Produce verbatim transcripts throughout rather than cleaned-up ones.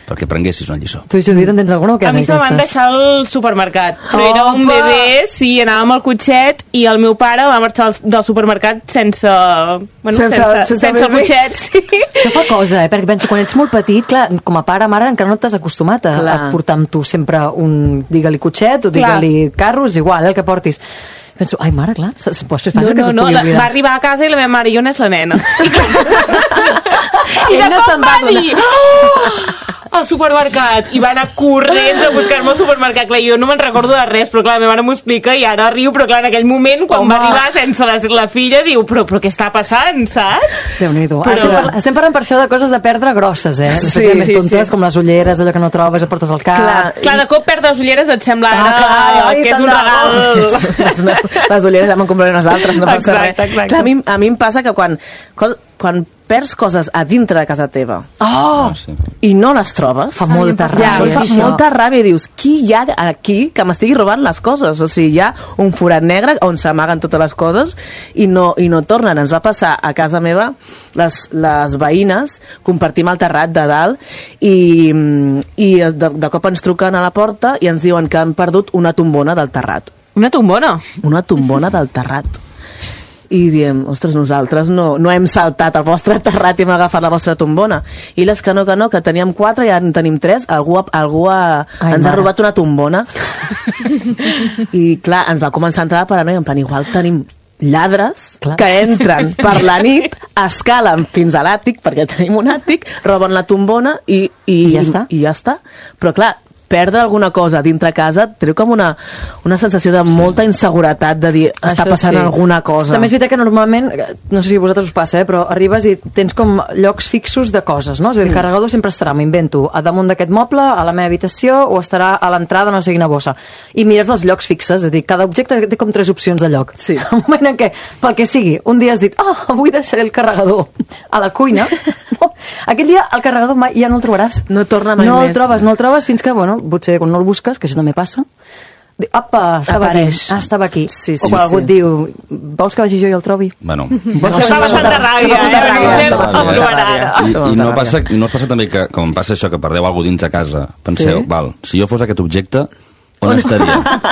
perquè prenguessis una lliçó. Tu, Judit, en tens alguna o què? A mi se m'han deixat al supermercat, però oh, era un bebè, sí, anàvem al cotxet i el meu pare va marxar del supermercat sense... Bueno, sense, sense, sense, sense cotxet, sí. Això fa cosa, eh? Perquè penso, quan ets molt petit, clar, com a pare, mare, encara no t'has acostumat a, a portar amb tu sempre un, digue-li cotxet o digue-li carro, és igual, eh, el que portis. Penso, ai, mare, clar, es pot fer fàcil no, que no, se't pugui no, oblidar. Va arribar a casa i la meva mare i on és la nena? I de cop va dir... al supermercat i va anar corrents a buscar-me al supermercat. Clar, jo no me'n recordo de res, però clar, la meva mare m'ho explica i ara riu, però clar, en aquell moment quan Home. va arribar sense la, la filla diu, però, però què està passant, saps? Déu-n'hi-do. Però... Estem, parlant, estem parlant per això de coses de perdre grosses, eh? Sí, sí, més tontes, sí. Com les ulleres, allò que no trobes, et portes al cap. Clar, clar de cop perdre les ulleres et sembla ara ah, clar, ai, que és un regal. Les, les ulleres ja me'n compraré unes altres, no passa res. Exacte, exacte. Clar, a, mi, a mi em passa que quan, quan perds coses a dintre de casa teva oh! i no les trobes, fa molta ràbia. Fa molta ràbia i dius, qui hi ha aquí que m'estigui robant les coses? O sigui, hi ha un forat negre on s'amaguen totes les coses i no, i no tornen. Ens va passar a casa meva, les, les veïnes compartim el terrat de dalt i, i de, de cop ens truquen a la porta i ens diuen que han perdut una tombona del terrat. Una tombona? Una tombona del terrat. I diem, ostres, nosaltres no, no hem saltat el vostre terrat i hem agafat la vostra tombona. I les que no, que no, que teníem quatre i ara en tenim tres, algú, algú ha, Ai, ens mare. ha robat una tombona. I clar, ens va començar a entrar la paranoia, en plan, igual tenim lladres clar. que entren per la nit, escalen fins a l'àtic, perquè tenim un àtic, roben la tombona i, i, I, ja, està. i ja està. Però clar, perdre alguna cosa dintre casa treu com una, una sensació de molta inseguretat de dir, està Això passant sí. alguna cosa. També és veritat que normalment, no sé si a vosaltres us passa, eh, però arribes i tens com llocs fixos de coses, no? És a dir, el carregador sempre estarà, m'invento, a damunt d'aquest moble, a la meva habitació, o estarà a l'entrada, no sé quina bossa. I mires els llocs fixes, és a dir, cada objecte té com tres opcions de lloc. Sí. El moment en què, pel que sigui, un dia has dit, oh, avui deixaré el carregador a la cuina, no, aquell dia el carregador mai ja no el trobaràs. No torna mai no més. No el trobes, no el trobes fins que, bueno, potser quan no el busques, que això també passa, diu, apa, estava Apareix. aquí, ah, estava aquí. Sí, sí, o quan sí. algú et diu, vols que vagi jo i el trobi? Bueno. Això fa bastanta ràbia, eh? I no passa, no us passa també que, com passa això, que perdeu alguna dins a casa, penseu, sí? val, si jo fos aquest objecte, on estaria?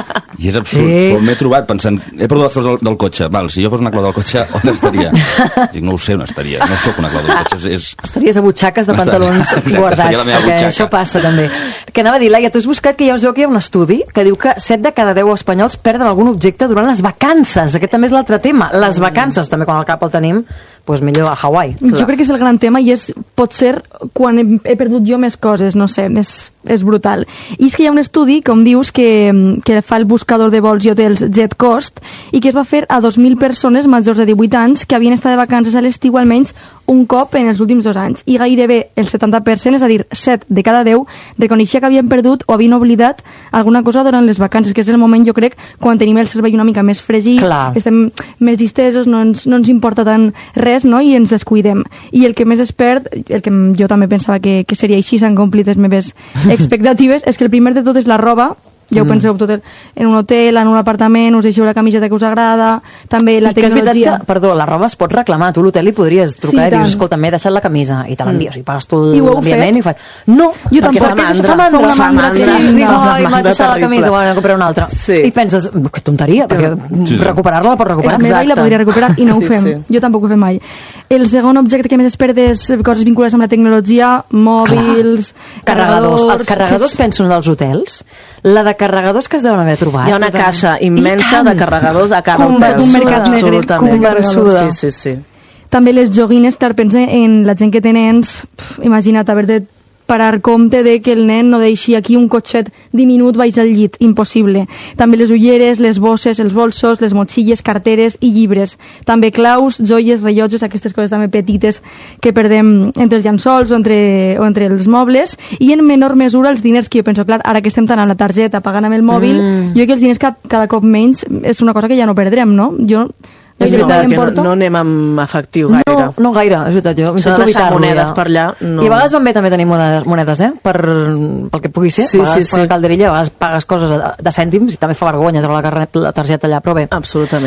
I és absurd, sí. M'he trobat pensant, he perdut les coses del, del cotxe, val, si jo fos una clau del cotxe, on estaria? Dic, no ho sé on estaria, no sóc una clau del cotxe, és... Estaries a butxaques de pantalons Exacte, guardats, perquè això passa també. Que anava a dir, Laia, tu has buscat que ja us veu que hi ha un estudi que diu que set de cada deu espanyols perden algun objecte durant les vacances, aquest també és l'altre tema, les vacances, també quan al cap el tenim, doncs millor a Hawaii. Jo crec que és el gran tema i és, pot ser quan he, he perdut jo més coses, no sé, és, és brutal. I és que hi ha un estudi, com dius, que, que fa el buscador de vols i hotels JetCost i que es va fer a dos mil persones majors de divuit anys que havien estat de vacances a l'estiu almenys un cop en els últims dos anys i gairebé el setanta per cent, és a dir, set de cada deu, reconeixia que havien perdut o havien oblidat alguna cosa durant les vacances, que és el moment, jo crec, quan tenim el cervell una mica més fregit, Clar. estem més distesos, no ens, no ens importa tant res, no? I ens descuidem. I el que més es perd, el que jo també pensava que, que seria així, s'han complit les meves expectatives, és que el primer de tot és la roba. Ja ho mm. penseu tot el, en un hotel, en un apartament, us deixeu la camiseta que us agrada, també la I tecnologia. Que és veritat que, perdó, la roba es pot reclamar, tu a l'hotel li podries trucar sí, i dius, escolta, m'he deixat la camisa, i te l'envies, mm. i pagues tu l'enviament i fas... No, jo tampoc, fa mandra, fa mandra, fa mandra, sí, sí, dius, ai, m'ha deixat la camisa, bueno, a comprar una altra. Sí. I penses, que tonteria, perquè sí, sí. recuperar-la la pots recuperar. És meva i la podria recuperar, i no ho sí, fem. Sí. Jo tampoc ho fem mai. El segon objecte que més es perd és coses vinculades amb la tecnologia, mòbils, Clar. carregadors. Els carregadors, és... penso, dels hotels, la de carregadors que es deuen haver trobat. Hi ha una caixa immensa de carregadors a cada hotel. Un mercat negre. Convençuda. Sí, sí, sí. També les joguines, clar, pensa en la gent que té nens, pf, imagina't haver de parar compte de que el nen no deixi aquí un cotxet diminut baix al llit, impossible. També les ulleres, les bosses, els bolsos, les motxilles, carteres i llibres. També claus, joies, rellotges, aquestes coses també petites que perdem entre els llençols o entre, o entre els mobles, i en menor mesura els diners, que jo penso, clar, ara que estem tant amb la targeta pagant amb el mòbil, mm. jo crec que els diners cada, cada cop menys és una cosa que ja no perdrem, no? Jo és veritat que no, no anem amb efectiu gaire. No, no gaire, és veritat. Jo s'ha de deixar monedes per allà. No. I a vegades van bé també tenir monedes, monedes eh? Per, pel que pugui ser. Sí, a vegades sí, per sí. la calderilla, a vegades pagues coses de cèntims i també fa vergonya treure la, la targeta allà, però bé. Absolutament.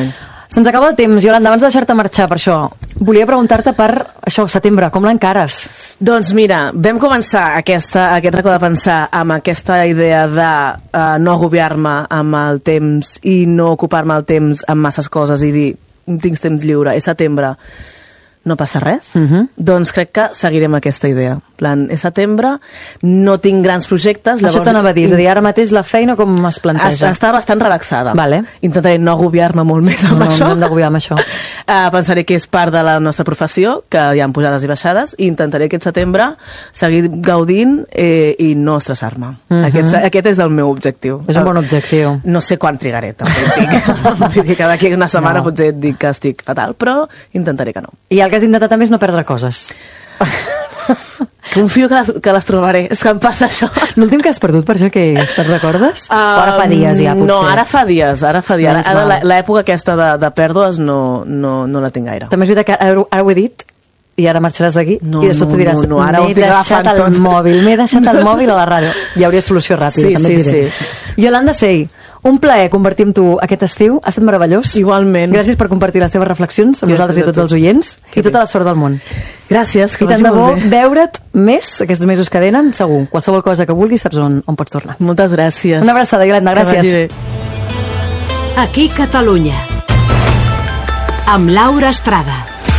Se'ns acaba el temps, Iolanda, abans de deixar-te marxar per això. Volia preguntar-te per això, setembre, com l'encares? Doncs mira, vam començar aquesta, aquest racó de pensar amb aquesta idea de uh, no agobiar-me amb el temps i no ocupar-me el temps amb masses coses i dir, tinc temps lliure, és setembre, no passa res, uh -huh. doncs crec que seguirem aquesta idea. En plan, és setembre, no tinc grans projectes. Això t'anava a dir, és a dir, ara mateix la feina com es planteja? Està bastant relaxada. Vale. Intentaré no agobiar-me molt més amb no, això. No hem d'agobiar amb això. Uh, pensaré que és part de la nostra professió, que hi ha pujades i baixades, i intentaré aquest setembre seguir gaudint eh, i no estressar-me. Uh -huh. aquest, aquest és el meu objectiu. És un bon objectiu. No sé quan trigaré, també dic. Vull dir que d'aquí una setmana no. potser et dic que estic fatal, però intentaré que no. I el que has intentat també és no perdre coses. Confio que les, que les trobaré. És que em passa això. L'últim que has perdut per això què és? Te'n recordes? Uh, o ara fa dies ja, potser? No, ara fa dies. Ara fa dies. Ara, ara l'època aquesta de, de pèrdues no, no, no la tinc gaire. També és veritat que ara, ara ho he dit i ara marxaràs d'aquí no, i de sobte no, diràs, no, no, ara m'he deixat el tot. mòbil, m'he deixat el mòbil a la ràdio. Hi hauria solució ràpida, sí, també sí, et diré. Sí. Iolanda Sey, un plaer compartir amb tu aquest estiu, ha estat meravellós. Igualment. Gràcies per compartir les teves reflexions amb Gràcies nosaltres i tots els oients que i tota la sort del món. Gràcies, que I tant de bo veure't més aquests mesos que venen, segur. Qualsevol cosa que vulguis saps on, on pots tornar. Moltes gràcies. Una abraçada, Iolanda, gràcies. Aquí Catalunya, amb Laura Estrada.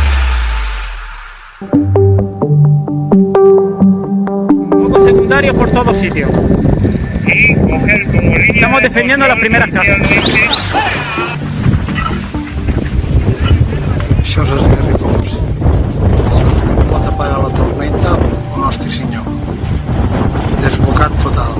Grupos secundarios por todos sitios. Estamos defendiendo las primeras casas. Això és el Garrifós. Pot apagar la tormenta o Nostre Senyor. Desbocat total.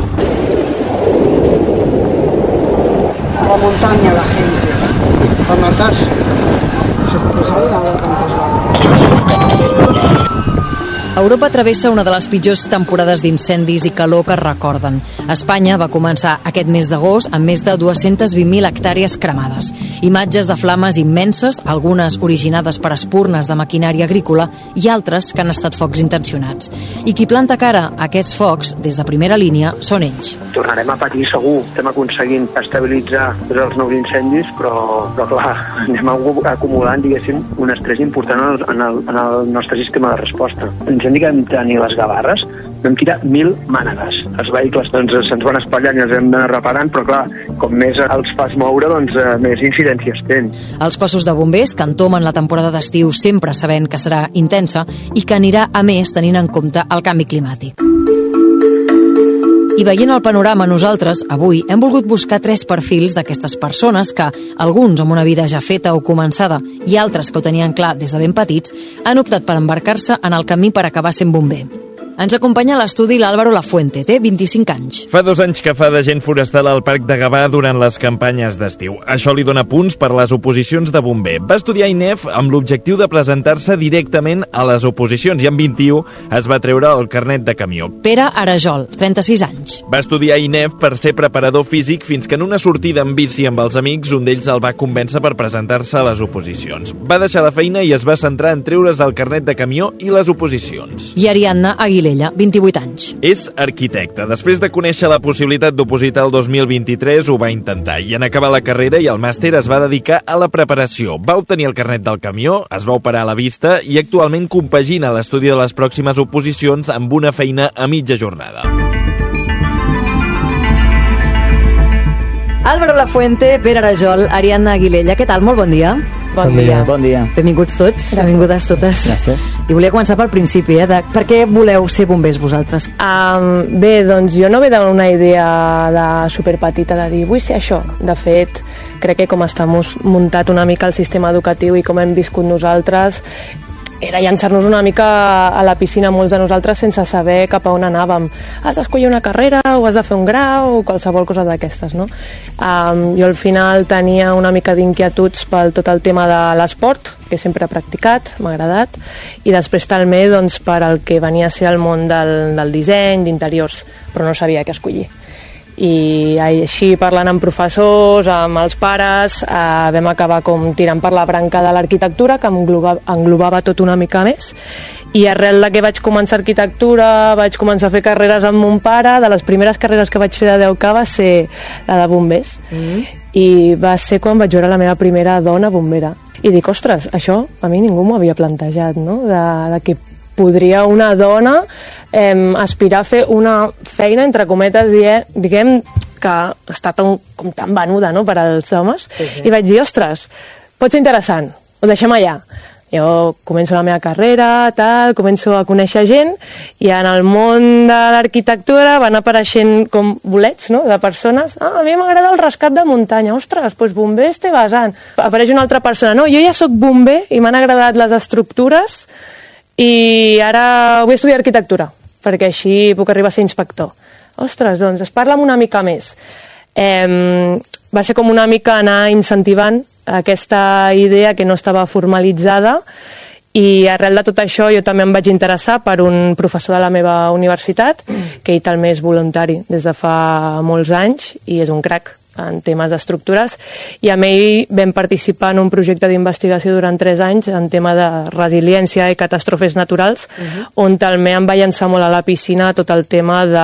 A la montaña la gente. Para matarse. Se puede salir a ver tantas balas. Europa travessa una de les pitjors temporades d'incendis i calor que es recorden. Espanya va començar aquest mes d'agost amb més de dues-centes vint mil hectàrees cremades. Imatges de flames immenses, algunes originades per espurnes de maquinària agrícola i altres que han estat focs intencionats. I qui planta cara a aquests focs des de primera línia són ells. Tornarem a patir segur. Estem aconseguint estabilitzar els nous incendis, però, però clar, anem acumulant, diguéssim, un estrès important en el, en el nostre sistema de resposta. L'incendi que vam tenir les Gavarres, vam tirar mil mànegues. Els vehicles doncs, se'ns van espatllant i els hem d'anar reparant, però clar, com més els fas moure, doncs més incidències tens. Els cossos de bombers que entomen la temporada d'estiu sempre sabent que serà intensa i que anirà a més tenint en compte el canvi climàtic. I veient el panorama, nosaltres, avui, hem volgut buscar tres perfils d'aquestes persones que, alguns amb una vida ja feta o començada i altres que ho tenien clar des de ben petits, han optat per embarcar-se en el camí per acabar sent bomber. Ens acompanya a l'estudi l'Álvaro Lafuente, té vint-i-cinc anys. Fa dos anys que fa d'agent forestal al Parc de Gavà durant les campanyes d'estiu. Això li dona punts per les oposicions de bomber. Va estudiar I N E F amb l'objectiu de presentar-se directament a les oposicions i amb vint-i-u es va treure el carnet de camió. Pere Arajol, trenta-sis anys. Va estudiar I N E F per ser preparador físic fins que en una sortida en bici amb els amics un d'ells el va convèncer per presentar-se a les oposicions. Va deixar la feina i es va centrar en treure's el carnet de camió i les oposicions. I Ariadna Aguilella, vint-i-vuit anys. És arquitecte. Després de conèixer la possibilitat d'opositar el dos mil vint-i-tres, ho va intentar i en acabar la carrera i el màster es va dedicar a la preparació. Va obtenir el carnet del camió, es va operar a la vista i actualment compagina l'estudi de les pròximes oposicions amb una feina a mitja jornada. Álvaro Lafuente, Pere Arajol, Ariadna Aguilella, què tal? Molt bon dia. Bon, bon dia. dia. Bon dia. Benvinguts tots, benvingudes totes. Gràcies. I volia començar pel principi, eh, de per què voleu ser bombers vosaltres? Um, bé, doncs jo no ve d'una idea de superpetita de dir vull ser això. De fet, crec que com està muntat una mica el sistema educatiu i com hem viscut nosaltres, era llançar-nos una mica a la piscina molts de nosaltres sense saber cap a on anàvem. Has d'escollir una carrera o has de fer un grau o qualsevol cosa d'aquestes, no? Um, jo al final tenia una mica d'inquietuds pel tot el tema de l'esport, que sempre he practicat, m'ha agradat, i després també doncs, per el que venia a ser el món del, del disseny, d'interiors, però no sabia què escollir. I així parlant amb professors, amb els pares, eh, vam acabar com tirant per la branca de l'arquitectura, que englobava, englobava tot una mica més, i arrel de que vaig començar arquitectura vaig començar a fer carreres amb mon pare. De les primeres carreres que vaig fer de deu K va ser la de bombers. Mm. i va ser quan vaig veure la meva primera dona bombera. I dic, ostres, això a mi ningú m'ho havia plantejat, no? De, de que podria una dona eh, aspirar a fer una feina, entre cometes, die, diguem, que ha estat un, com tan venuda, no?, per als homes. Sí, sí. I vaig dir, ostres, pot ser interessant, ho deixem allà. Jo començo la meva carrera, tal, començo a conèixer gent, i en el món de l'arquitectura van apareixent com bolets, no?, de persones. Ah, a mi m'agrada el rescat de muntanya. Ostres, doncs bomber este vessant. Apareix una altra persona. No, jo ja sóc bomber i m'han agradat les estructures i ara vull estudiar arquitectura, perquè així puc arribar a ser inspector. Ostres, doncs, es parla una mica més. Eh, va ser com una mica anar incentivant aquesta idea que no estava formalitzada, i arrel de tot això jo també em vaig interessar per un professor de la meva universitat, que ell també és voluntari des de fa molts anys i és un crac en temes d'estructures, i amb ell vam participar en un projecte d'investigació durant tres anys en tema de resiliència i catàstrofes naturals, uh-huh. on també em va llançar molt a la piscina tot el tema de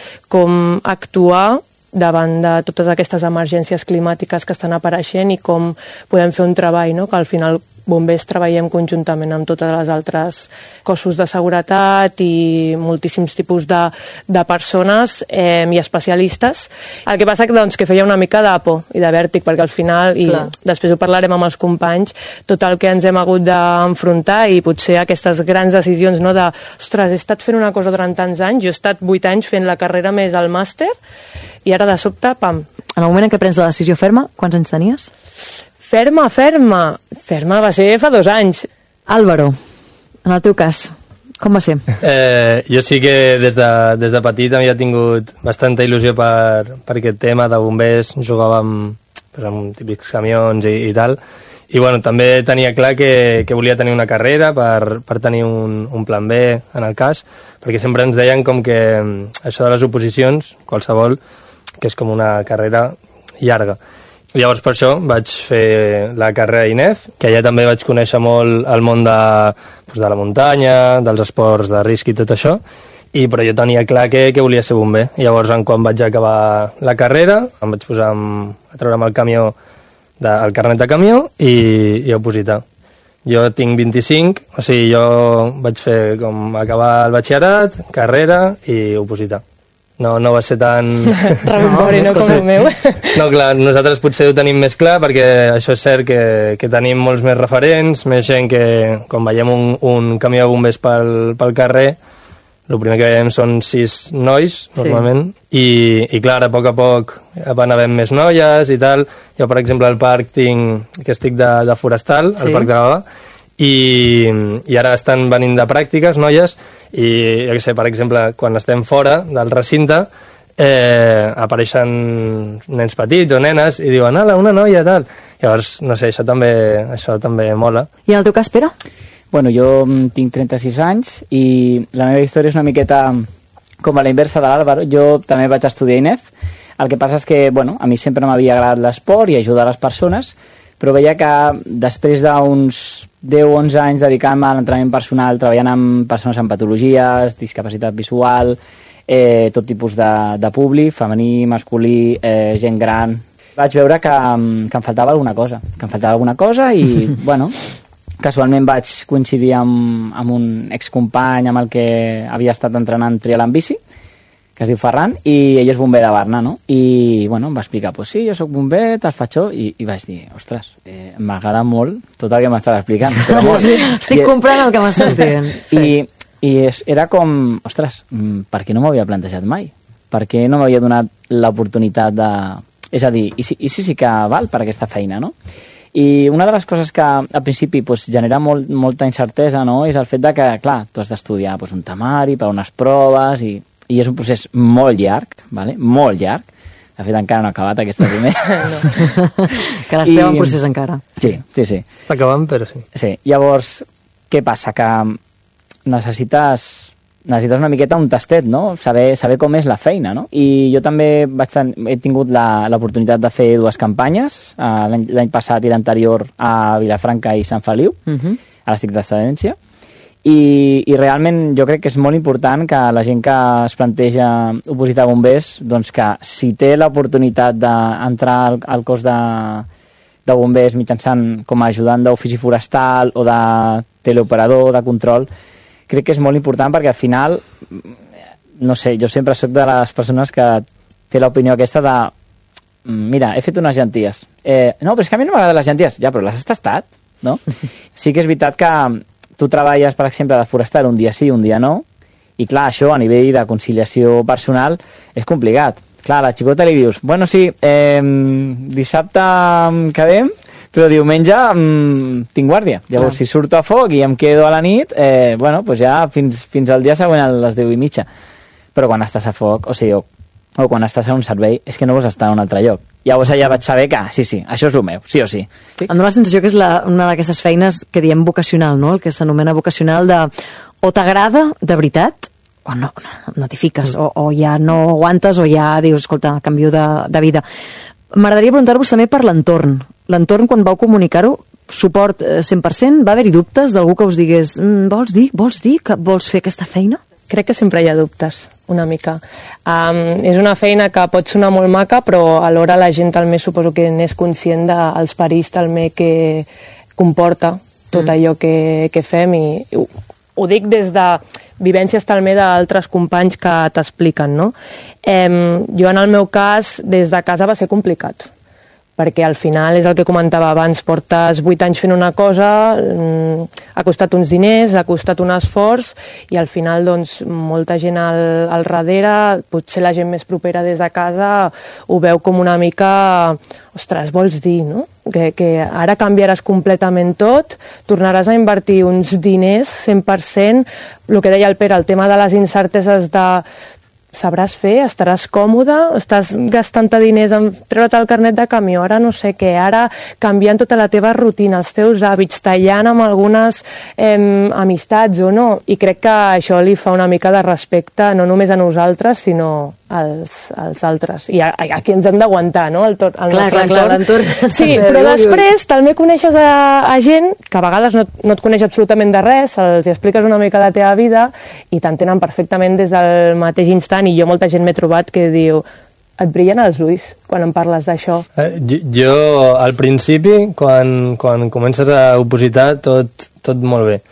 com actuar davant de totes aquestes emergències climàtiques que estan apareixent i com podem fer un treball, no?, que al final bombers treballem conjuntament amb totes les altres cossos de seguretat i moltíssims tipus de, de persones eh, i especialistes. El que passa que, doncs, que feia una mica de por i de vèrtic, perquè al final, i Clar. després ho parlarem amb els companys, tot el que ens hem hagut d'enfrontar i potser aquestes grans decisions, no?, de, ostres, he estat fent una cosa durant tants anys, jo he estat vuit anys fent la carrera més al màster, i ara de sobte, pam. En el moment en què prens la decisió ferma, quants anys tenies? Ferma, ferma. Ferma va ser fa dos anys. Álvaro, en el teu cas, com va ser? Eh, jo sí que des de, des de petit havia tingut bastanta il·lusió per, per aquest tema de bombers, jugàvem pues, amb típics camions i, i tal, i bueno, també tenia clar que, que volia tenir una carrera per, per tenir un, un plan B en el cas, perquè sempre ens deien com que això de les oposicions, qualsevol, que és com una carrera llarga. Llavors per això vaig fer la carrera a I N E F, que allà també vaig conèixer molt el món de, doncs, de la muntanya, dels esports de risc i tot això, i, però jo tenia clar que, que volia ser bomber. Llavors, quan vaig acabar la carrera, em vaig posar amb, a treure'm el camió, de, el carnet de camió i, i a opositar. Jo tinc vint-i-cinc, o sigui, jo vaig fer com acabar el batxillerat, carrera i opositar. No, no va ser tan... Rebombori, no, no com el meu. No, clar, nosaltres potser ho tenim més clar, perquè això és cert que, que tenim molts més referents, més gent que, quan veiem un, un camió de bombers pel, pel carrer, el primer que veiem són sis nois, normalment, sí. i, i clar, a poc a poc van havent més noies i tal. Jo, per exemple, al parc tinc, que estic de, de forestal, sí. al Parc de Gavà, i, i ara estan venint de pràctiques, noies, i jo què sé, per exemple, quan estem fora del recinte, eh, apareixen nens petits o nenes i diuen, ala, una noia, tal. Llavors, no sé, això també, això també mola. I en el teu cas, Pere? Bueno, jo tinc trenta-sis anys i la meva història és una miqueta com a la inversa de l'Àlvaro. Jo també vaig estudiar a I N E F. El que passa és que, bueno, a mi sempre m'havia agradat l'esport i ajudar les persones, però veia que després d'uns deu o onze anys dedicant-me a l'entrenament personal, treballant amb persones amb patologies, discapacitat visual, eh, tot tipus de, de públic, femení, masculí, eh, gent gran, vaig veure que, que em faltava alguna cosa, que em faltava alguna cosa i, bueno, casualment vaig coincidir amb, amb un excompany amb el que havia estat entrenant trial en bici, que es diu Ferran, i ell és bomber de Barna, no? I, bueno, em va explicar, pues sí, jo soc bomber, te'l faig jo, i, i vaig dir, ostres, eh, m'agrada molt tot el que m'estàs explicant. Però molt. Sí, estic I, comprant el que m'estàs dient. Sí. I, i és, era com, ostres, per què no m'ho havia plantejat mai? Per què no m'havia donat l'oportunitat de... És a dir, i si, i si sí que val per aquesta feina, no? I una de les coses que al principi pues, genera molt, molta incertesa, no?, és el fet de que, clar, tu has d'estudiar pues, un temari per unes proves i... i és un procés molt llarg, vale? Molt llarg. De fet, encara no ha acabat aquesta primera. No. Que l'esteu en procés encara. Sí, sí, sí. Està acabant, però sí. Sí. Llavors, què passa? Que necessites, necessites una miqueta un tastet, no? Saber, saber com és la feina, no? I jo també vaig ten, he tingut l'oportunitat de fer dues campanyes, uh, l'any passat i l'anterior a Vilafranca i Sant Feliu, uh-huh. a l'estic d'excedència, I, i realment jo crec que és molt important que la gent que es planteja opositar a bombers, doncs que si té l'oportunitat d'entrar al, al cos de, de bombers mitjançant com a ajudant d'ofici forestal o de teleoperador, de control, crec que és molt important perquè al final, no sé, jo sempre soc de les persones que té l'opinió aquesta de mira, he fet unes llenties. Eh, no, però és que a mi no m'agraden les llenties. Ja, però les has tastat, no? Sí que és veritat que tu treballes, per exemple, de forestal un dia sí, un dia no, i clar, això a nivell de conciliació personal és complicat. Clar, a la xicota li dius, bueno, sí, eh, dissabte quedem, però diumenge mm, tinc guàrdia. Llavors, clar, si surto a foc i em quedo a la nit, eh, bueno, pues ja fins, fins al dia següent a les deu i mitja. Però quan estàs a foc, o sigui, o, o quan estàs a un servei, és que no vols estar a un altre lloc. Llavors allà vaig saber que, sí, sí, això és el meu, sí o sí. sí? Em dóna la sensació que és la, una d'aquestes feines que diem vocacional, no? El que s'anomena vocacional de o t'agrada de veritat, o no, no, no t'hi fiques, mm. o, o ja no aguantes, o ja dius, escolta, canvio de, de vida. M'agradaria preguntar-vos també per l'entorn. L'entorn, quan vau comunicar-ho, suport cent per cent, va haver-hi dubtes d'algú que us digués, mm, vols dir, vols dir que vols fer aquesta feina? Crec que sempre hi ha dubtes, una mica. Um, és una feina que pot sonar molt maca, però alhora la gent també suposo que n'és conscient dels perills també que comporta tot allò que, que fem i ho, ho dic des de vivències també d'altres companys que t'expliquen, no? Um, jo en el meu cas, des de casa va ser complicat, perquè al final és el que comentava abans, portes vuit anys fent una cosa, ha costat uns diners, ha costat un esforç i al final doncs molta gent al, al darrere, potser la gent més propera des de casa ho veu com una mica, ostres, vols dir, no? Que, que ara canviaràs completament tot, tornaràs a invertir uns diners cent per cent, el que deia el Pere, el tema de les incerteses de sabràs fer, estaràs còmode, estàs gastant-te diners en treure't el carnet de camió, ara no sé què, ara canviant tota la teva rutina, els teus hàbits, tallant amb algunes eh, amistats o no, i crec que això li fa una mica de respecte no només a nosaltres, sinó als, als altres, i a, a qui ens hem d'aguantar, no? El, tor, el clar, clar, clar, l'entorn. Sí, però després també coneixes a, a gent que a vegades no, no et coneix absolutament de res, els expliques una mica la teva vida i t'entenen perfectament des del mateix instant, i jo molta gent m'he trobat que diu et brillen els ulls quan em parles d'això. Eh, jo, jo, al principi, quan, quan comences a opositar, tot, tot molt bé.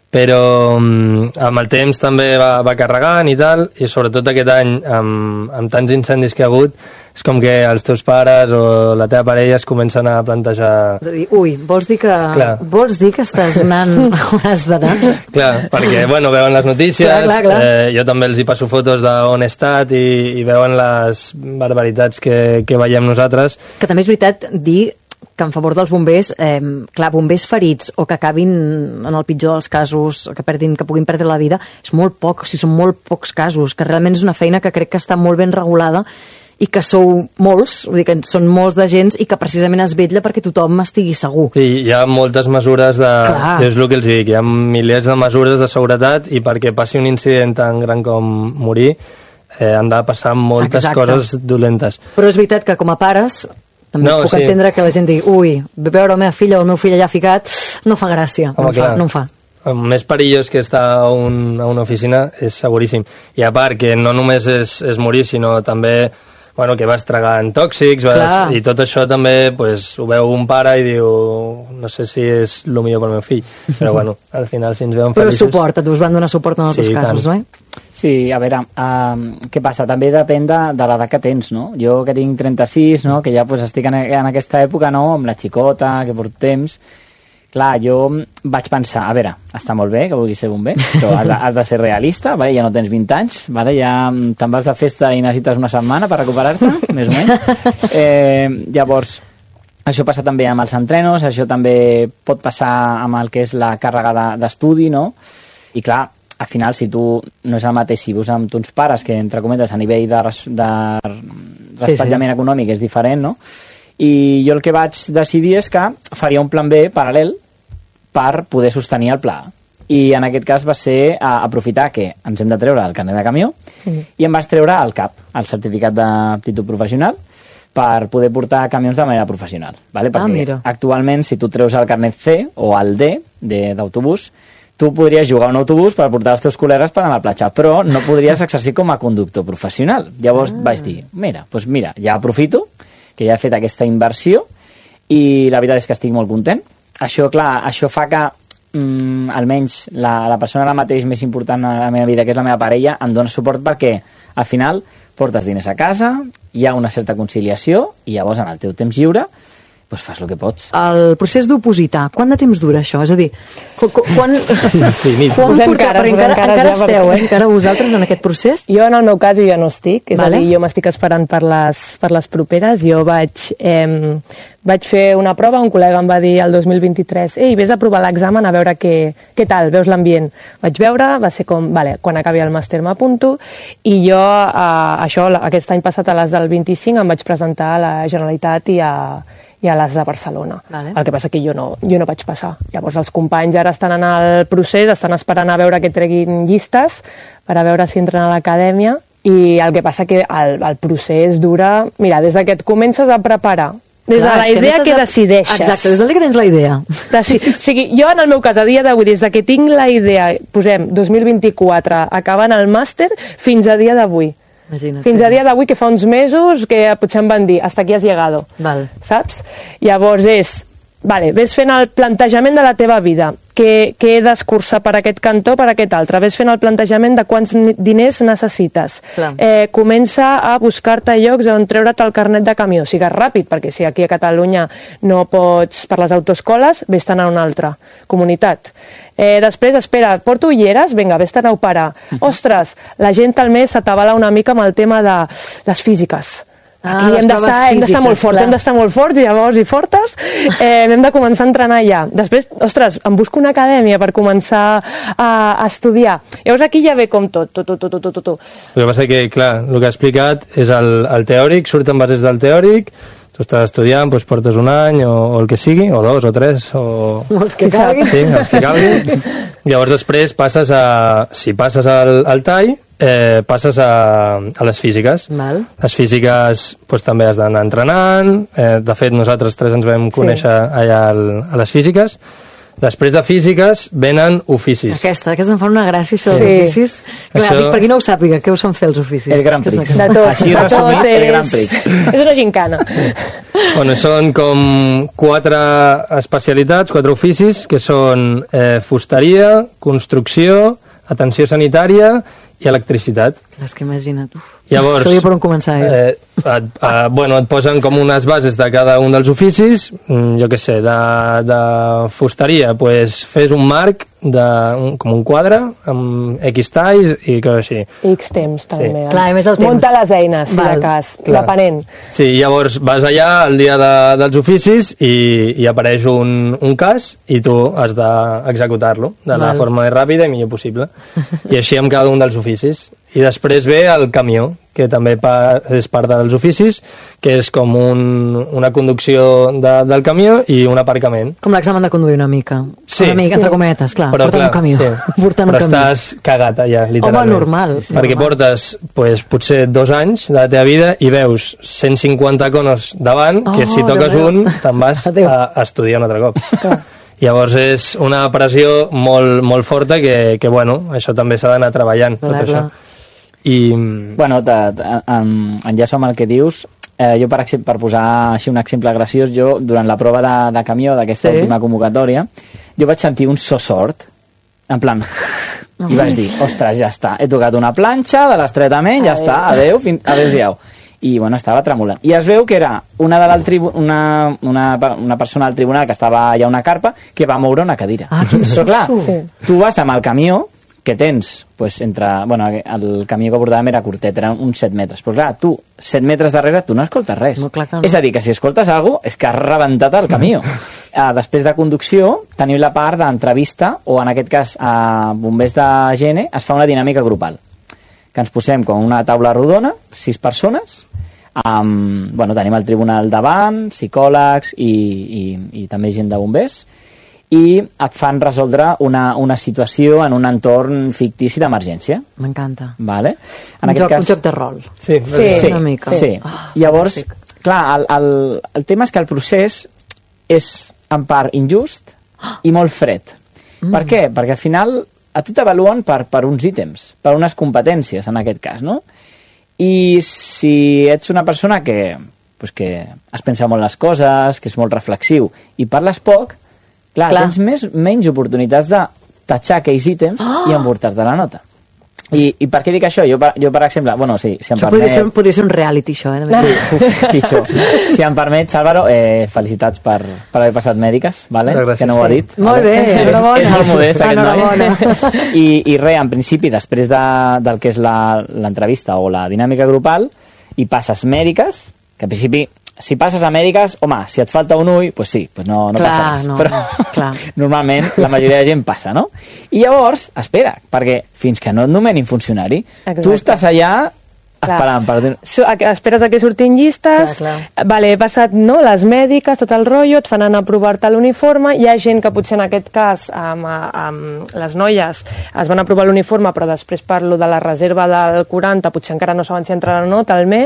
Però um, amb el temps també va, va carregant i tal, i sobretot aquest any, amb, amb tants incendis que hi ha hagut, és com que els teus pares o la teva parella es comencen a plantejar... Ui, vols dir que, vols dir que estàs anant on has d'anar? Clar, perquè, bueno, veuen les notícies, clar, clar, clar. Eh, jo també els hi passo fotos d'on he estat i, i veuen les barbaritats que, que veiem nosaltres. Que també és veritat dir que en favor dels bombers, eh, clar, bombers ferits o que acabin en el pitjor dels casos, que perdin, que puguin perdre la vida, és molt poc, o sigui, són molt pocs casos, que realment és una feina que crec que està molt ben regulada i que sou molts, vull dir que són molts d'agents i que precisament es vetlla perquè tothom estigui segur. Sí, hi ha moltes mesures de... Clar. És el que els dic, hi ha milers de mesures de seguretat i perquè passi un incident tan gran com morir eh, han de passar moltes Exacte. Coses dolentes. Però és veritat que com a pares també no, puc sí. entendre que la gent digui ui, veure la meva filla o el meu fill allà ficat no fa gràcia, Home, no, fa, no em fa. El més perillós que estar a, un, a una oficina és seguríssim. I a part que no només és, és morir, sinó també bueno, que vas tragant tòxics vas, i tot això també pues, ho veu un pare i diu no sé si és el millor pel meu fill, però bueno, al final si ens veuen però feliços... Però suport, us van donar suport en altres sí, casos, tant. No? Sí, a veure, uh, què passa? També depèn de, de l'edat que tens, no? Jo que tinc trenta-sis, no? Que ja pues, estic en, en aquesta època, no? Amb la xicota, que porto temps... Clar, jo vaig pensar, a veure, està molt bé que vulguis ser bomber, però has de, has de ser realista, vale? Ja no tens vint anys, vale? Ja te'n vas de festa i necessites una setmana per recuperar-te, més o menys. Eh, llavors, això passa també amb els entrenos, això també pot passar amb el que és la càrrega d'estudi, no? I clar, al final, si tu no és el mateix si vius amb tons pares, que entre cometes a nivell de, res, de respatllament sí, sí. econòmic és diferent, no? I jo el que vaig decidir és que faria un plan B paral·lel per poder sostenir el pla. I en aquest cas va ser a aprofitar que ens hem de treure el carnet de camió mm. i em vaig treure el C A P, el certificat d'aptitud professional, per poder portar camions de manera professional. Vale? Perquè ah, actualment, si tu treus el carnet C o el D d'autobús, tu podries jugar a un autobús per portar els teus col·legues per anar a la platja, però no podries exercir com a conductor professional. Llavors ah. vaig dir, mira, doncs mira, ja aprofito que ja he fet aquesta inversió i la veritat és que estic molt content. Això, clar, això fa que mm, almenys la, la persona ara mateix més important a la meva vida, que és la meva parella, em dona suport perquè al final portes diners a casa, hi ha una certa conciliació i llavors en el teu temps lliure pues fas el que pots. El procés d'opositar, quant de temps dura això? És a dir, quan... quan, quan Posem porteu, cares, encara, cares encara ja esteu, perquè- eh? Encara vosaltres en aquest procés? Jo, en el meu cas, jo ja no estic. És Vale. a dir, jo m'estic esperant per les, per les properes. Jo vaig, eh, vaig fer una prova, un col·lega em va dir el dos mil vint-i-tres ei, vés a provar l'examen a veure què, què tal, veus l'ambient. Vaig veure, va ser com, vale, quan acabi el màster m'apunto, i jo, eh, això, aquest any passat a les del vint-i-cinc em vaig presentar a la Generalitat i a, i a les de Barcelona. Vale. El que passa que jo no, jo no vaig passar. Llavors els companys ara estan en el procés, estan esperant a veure que treguin llistes per a veure si entren a l'acadèmia, i el que passa que el, el procés dura... Mira, des que et comences a preparar, des Clar, de la és que idea a més que t'has de- decideixes. Exacte, des del dia que tens la idea. Deci... O sigui, jo en el meu cas, a dia d'avui, des de que tinc la idea, posem dos mil vint-i-quatre, acabant el màster, fins a dia d'avui. Imagina't. Fins a dia d'avui, que fa uns mesos, que potser em van dir, hasta aquí has llegado. Val. Saps? Llavors és, vale, ves fent el plantejament de la teva vida, què, què he d'escurçar per aquest cantó, per aquest altre, ves fent el plantejament de quants ni- diners necessites. Clar. Eh, comença a buscar-te llocs on treure't el carnet de camió, sigues ràpid, perquè si aquí a Catalunya no pots per les autoescoles, vés-te'n a una altra comunitat. Eh, després, espera, porto ulleres? Vinga, vés-te'n a operar. Ostres, la gent al mes s'atabala una mica amb el tema de les físiques. Ah, Aquí les hem d'estar proves hem d'estar molt físiques, forts, clar. hem d'estar molt forts, i llavors, i fortes, eh, hem de començar a entrenar ja. Després, ostres, em busco una acadèmia per començar a, a estudiar. Llavors aquí ja ve com tot, tot, tot, tot, tot, tot, tot. El que passa que, clar, el que ha explicat és el, el teòric, surten bases del teòric, tu estàs estudiant, doncs portes un any o, o el que sigui, o dos, o tres, o... Els que calguin. Sí, els que calguin. Llavors després passes a... Si passes al, al tall, eh, passes a, a les físiques. Val. Les físiques doncs, també has d'anar entrenant. Eh, de fet, nosaltres tres ens vam conèixer allà al, a les físiques. Després de físiques venen oficis. Aquesta, aquesta em fa una gràcia, això dels Sí. oficis. Clar, Això- dic, per qui no ho sàpiga, què us fan fer els oficis? El Gran Què és Prix. una De cosa? tot, Així de resumit, tot el és... Gran Prix. És una gincana. Bueno, són com quatre especialitats, quatre oficis, que són eh, fusteria, construcció, atenció sanitària i electricitat. Clar, és que imagina't. Uf. Llavors, Sabia per on començar, eh? eh, et, eh, bueno, et posen com unes bases de cada un dels oficis, mm, jo què sé, de, de fusteria, pues, fes un marc, de, un, com un quadre, amb X talls i coses així. X temps, també. Clar, i més el temps. Munta les eines, si Val. de cas, Clar. depenent. Sí, llavors vas allà el dia de, dels oficis i, i apareix un, un cas i tu has d'executar-lo de la Val. forma més ràpida i millor possible. I així amb cada un dels oficis. I després ve el camió, que també pa, és part dels oficis, que és com un, una conducció de, del camió i un aparcament. Com l'examen de conduir una mica. Sí. Una mica, Sí. entre cometes, clar. Però, portant clar, un camió. sí. Portant Però un camió. estàs cagat allà, literalment. Home, normal. Sí, sí. Perquè normal. portes pues, potser dos anys de la teva vida i veus cent cinquanta conos davant, Oh, que si toques Déu meu. un te'n vas Adéu. a, a estudiar un altre cop. Llavors és una pressió molt, molt forta que, que bueno, això també s'ha d'anar treballant, tot Clar, això. clar. I... Bueno, de, de, en, enllaço amb el que dius, eh, jo per, exemple, per posar així un exemple graciós, jo durant la prova de, de camió d'aquesta Sí. última convocatòria, jo vaig sentir un so sort, en plan, i vaig dir, ostres, ja està, he tocat una planxa de l'estretament, ja està, adeu, fin, adeu-siau. I bueno, estava tremolant. I es veu que era una, de tribu, una, una, una persona del tribunal que estava allà a una carpa que va moure una cadira. Ah, quin Però clar, susto. Sí. tu vas amb el camió que tens, pues, entre... Bueno, el camió que portàvem era curtet, eren uns set metres. Però clar, tu, set metres darrere, tu no escoltes res. No, clar que no. És a dir, que si escoltes alguna cosa, és que has rebentat el camió. uh, després de conducció, tenim la part d'entrevista, o en aquest cas, a bombers de Gene, es fa una dinàmica grupal. Que ens posem com una taula rodona, sis persones, amb, bueno, tenim el tribunal davant, psicòlegs i, i, i també gent de bombers, i et fan resoldre una, una situació en un entorn fictici d'emergència. M'encanta. Vale? Un, joc, un joc de rol. Sí, Sí. Sí, Una mica. sí. Ah, Llavors, fantàstic. clar, el, el, el tema és que el procés és en part injust i molt fred. Mm. Per què? Perquè al final a tu t'avaluen per, per uns ítems, per unes competències, en aquest cas, no? I si ets una persona que, pues que es pensa molt les coses, que és molt reflexiu, i parles poc, clar, clar. tens més, menys oportunitats de tatxar aquells ítems oh! i emportar-te la nota. I, I per què dic això? Jo, jo per exemple, bueno, sí, si em això permet... podria ser, podria ser un reality, això, eh? Sí, uf, pitjor. Si em permet, Álvaro, eh, felicitats per, per haver passat mèdiques, vale? Que no ho ha dit. Molt vale? bé, enhorabona. És molt modest, aquest noi. I, I res, en principi, després de, del que és l'entrevista o la dinàmica grupal, i passes mèdiques, que en principi... Si passes a mèdiques, home, si et falta un ull, pues sí, pues no, no clar, passa res. No, però clar. normalment la majoria de gent passa, no? I llavors, espera, perquè fins que no et nomenin funcionari, Exacte. tu estàs allà esperant. Per... So, esperes a que surtin llistes, clar, clar. Vale, he passat no, les mèdiques, tot el rotllo, et fan anar a provar-te l'uniforme, hi ha gent que potser en aquest cas, amb, amb les noies, es van a provar l'uniforme, però després parlo de la reserva del quaranta, potser encara no saben si entrarà o no, talment.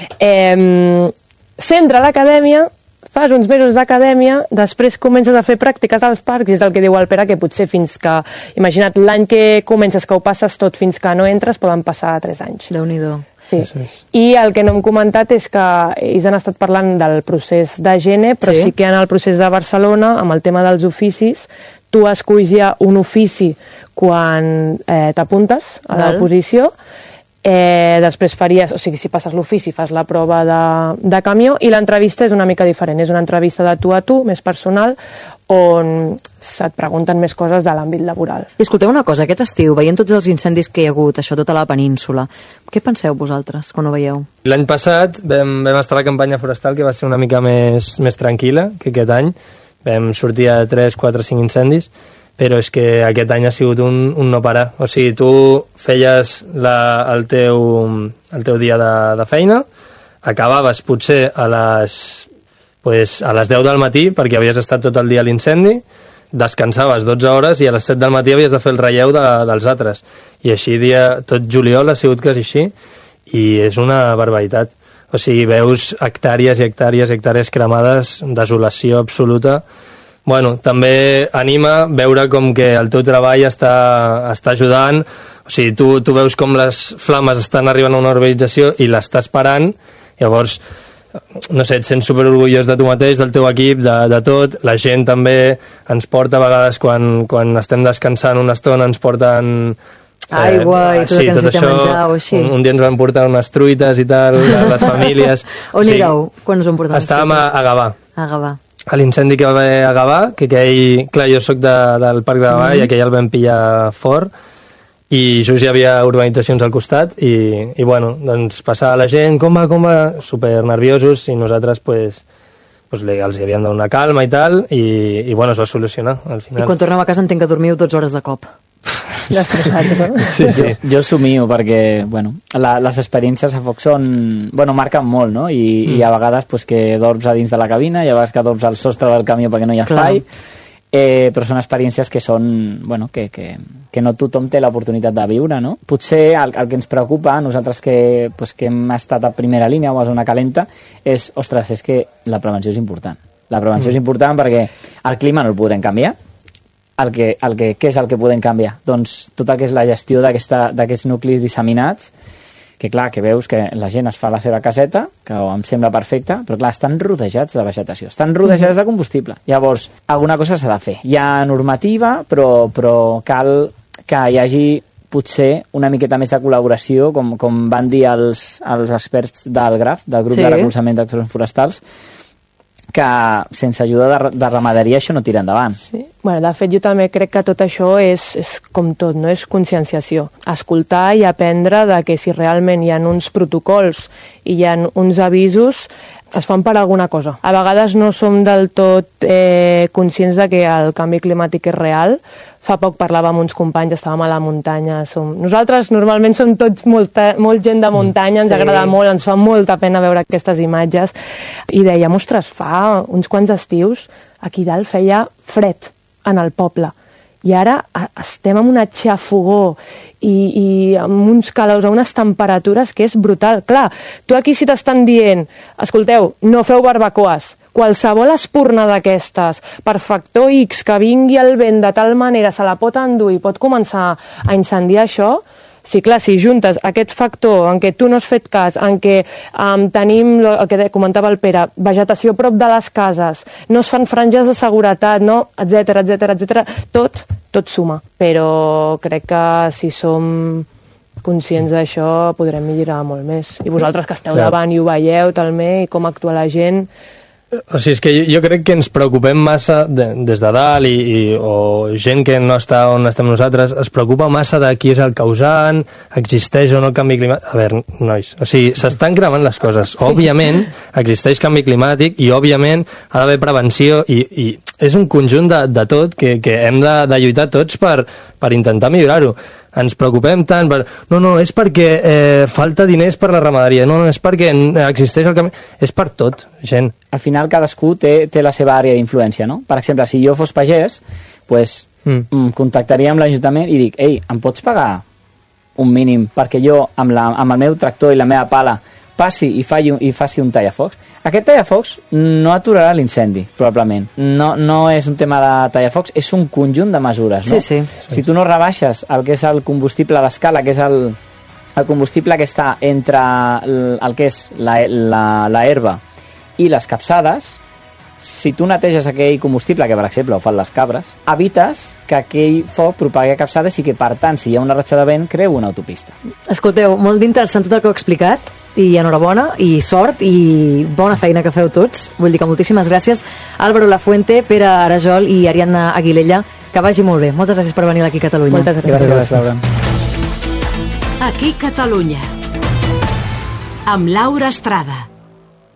Eh, S'entra a l'acadèmia, fas uns mesos d'acadèmia, després comences a fer pràctiques als parcs, i és el que diu el Pere, que potser fins que, imagina't, l'any que comences, que ho passes tot fins que no entres, poden passar tres anys. Déu-n'hi-do. Sí. I el que no hem comentat és que ells han estat parlant del procés de Gene, però sí, sí que en el procés de Barcelona, amb el tema dels oficis, tu esculls ja un ofici quan eh, t'apuntes a la posició. Eh, després faries, o sigui, si passes l'ofici fas la prova de, de camió, i l'entrevista és una mica diferent, és una entrevista de tu a tu, més personal, on se't pregunten més coses de l'àmbit laboral. I escolteu una cosa, aquest estiu, veient tots els incendis que hi ha hagut, això, tota la península, què penseu vosaltres quan ho veieu? L'any passat vam, vam estar a la campanya forestal, que va ser una mica més, més tranquil·la que aquest any. Vam sortir a tres, quatre, cinc incendis, però és que aquest any ha sigut un, un no parar. O sigui, tu feies la, el, teu, el teu dia de, de feina, acabaves potser a les, pues, a les deu del matí, perquè havies estat tot el dia a l'incendi, descansaves dotze hores i a les set del matí havies de fer el relleu de, dels altres. I així dia, tot juliol ha sigut quasi així, i és una barbaritat. O sigui, veus hectàrees i hectàrees i hectàrees cremades, desolació absoluta. Bueno, també anima veure com que el teu treball està, està ajudant. O sigui, tu, tu veus com les flames estan arribant a una urbanització i l'estàs parant, llavors, no sé, et sents superorgullós de tu mateix, del teu equip, de, de tot. La gent també ens porta a vegades, quan, quan estem descansant una estona, ens porten... Aigua eh, i tot, sí, tot això, menjar o així. Un, un dia ens van portar unes truites i tal, les famílies. On o sigui, éreu? Quan us van portar? Estàvem a, a Gavà. A Gavà. A l'incendi que va haver a Gavà, que aquell... Clar, jo soc de, del Parc de Gavà, mm. i aquell el vam pillar fort, i just hi havia urbanitzacions al costat, i, i bueno, doncs passava la gent, com va, com va, super nerviosos, i nosaltres, pues, pues els hi havíem de donar calma i tal, i, i bueno, es va solucionar al final. I quan torneu a casa entenc que dormiu dotze hores de cop. Destrossat, no? Sí, sí. Jo, jo somio perquè, bueno, la, les experiències a foc són... Bueno, marquen molt, no? I, mm. i a vegades pues, que dorms a dins de la cabina, i a vegades que dorms al sostre del camió perquè no hi ha espai, eh, però són experiències que són... Bueno, que, que, que no tothom té l'oportunitat de viure, no? Potser el, el que ens preocupa, nosaltres que, pues, que hem estat a primera línia o a zona calenta, és, ostres, és que la prevenció és important. La prevenció mm. és important perquè el clima no el podrem canviar. El que, el que, què és el que podem canviar? Doncs tot el que és la gestió d'aquests nuclis disseminats, que clar, que veus que la gent es fa la seva caseta, que em sembla perfecta, però clar, estan rodejats de vegetació, estan rodejats de combustible. Llavors, alguna cosa s'ha de fer. Hi ha normativa, però, però cal que hi hagi potser una miqueta més de col·laboració, com, com van dir els, els experts del GRAF, del grup sí. de recolzament d'accions forestals, que sense ajuda de, de ramaderia això no tira endavant. Sí. Bueno, de fet, jo també crec que tot això és, és com tot, no? És conscienciació. Escoltar i aprendre de que si realment hi ha uns protocols i hi ha uns avisos, es fan per alguna cosa. A vegades no som del tot eh, conscients de que el canvi climàtic és real. Fa poc parlava amb uns companys, estàvem a la muntanya. Som... Nosaltres normalment som tots molta, molt gent de muntanya, ens sí. agrada molt, ens fa molta pena veure aquestes imatges. I dèiem, ostres, fa uns quants estius, aquí dalt feia fred en el poble. I ara estem amb una xafogó i, i amb uns calors, a unes temperatures que és brutal. Clar, tu aquí si t'estan dient, escolteu, no feu barbacoes, qualsevol espurna d'aquestes, per factor X, que vingui el vent de tal manera, se la pot endur i pot començar a incendiar això. Sí, clar, si juntes aquest factor en què tu no has fet cas, en què um, tenim, el que comentava el Pere, vegetació a prop de les cases, no es fan franges de seguretat, no? etcètera, etcètera, etcètera, tot, tot suma. Però crec que si som conscients d'això podrem millorar molt més. I vosaltres que esteu Clar. davant i ho veieu també, i com actua la gent... O sigui, és que jo, jo crec que ens preocupem massa de, des de dalt i, i, o gent que no està on estem nosaltres es preocupa massa de qui és el causant, existeix o no el canvi climàtic. A veure, nois, o sigui, s'estan cremant les coses. Sí. Òbviament existeix canvi climàtic i òbviament ha d'haver prevenció i, i és un conjunt de, de tot que, que hem de, de lluitar tots per, per intentar millorar-ho. Ens preocupem tant per... No, no, és perquè eh, falta diners per la ramaderia, no, no, és perquè existeix el canvi... És per tot, gent. Al final cadascú té, té la seva àrea d'influència, no? Per exemple, si jo fos pagès, pues, mm. contactaria amb l'Ajuntament i dic, ei, em pots pagar un mínim perquè jo, amb, la, amb el meu tractor i la meva pala, passi i, fa, i faci un tallafocs? Aquest tallafocs no aturarà l'incendi, probablement. No, no és un tema de tallafocs, és un conjunt de mesures, no? Sí, sí. Si tu no rebaixes el que és el combustible d'escala, que és el, el combustible que està entre el, el que és la, la, la herba i les capçades, si tu neteges aquell combustible, que per exemple ho fan les cabres, evites que aquell foc propagui a capçades i que, per tant, si hi ha una ratxa de vent, creu una autopista. Escolteu, molt interessant tot el que heu explicat, i enhorabona, i sort, i bona feina que feu tots. Vull dir que moltíssimes gràcies Álvaro Lafuente, Pere Arajol i Ariadna Aguilella. Que vagi molt bé. Moltes gràcies per venir aquí a Catalunya. Moltes gràcies. Gràcies, Laura. Aquí Catalunya. Amb Laura Estrada.